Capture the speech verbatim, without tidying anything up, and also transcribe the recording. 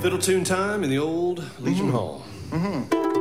Fiddle tune time in the old Legion mm-hmm. Hall. Mm-hmm.